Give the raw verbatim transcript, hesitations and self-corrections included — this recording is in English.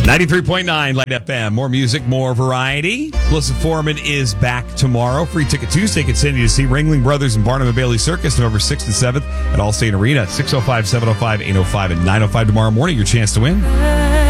ninety-three point nine Light F M. More music, more variety. Melissa Foreman is back tomorrow. Free Ticket Tuesday. Continue to see Ringling Brothers and Barnum and Bailey Circus November sixth and seventh at Allstate Arena. six oh five, seven oh five, eight oh five, and nine oh five tomorrow morning. Your chance to win.